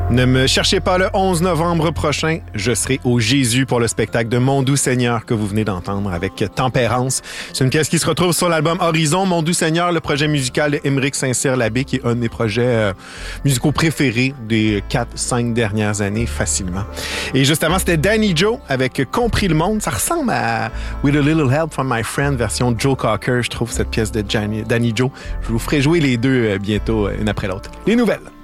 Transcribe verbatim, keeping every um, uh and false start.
Ne me cherchez pas le onze novembre prochain. Je serai au Jésus pour le spectacle de Mon doux Seigneur que vous venez d'entendre avec Tempérance. C'est une pièce qui se retrouve sur l'album Horizon. Mon doux Seigneur, le projet musical de Émeric Saint-Cyr-Labbé, qui est un de mes projets euh, musicaux préférés des quatre cinq dernières années, facilement. Et juste avant, c'était Danny Joe avec Compris le monde. Ça ressemble à With a Little Help from My Friend, version Joe Cocker, je trouve, cette pièce de Danny Joe. Je vous ferai jouer les deux euh, bientôt, euh, une après l'autre. Les nouvelles.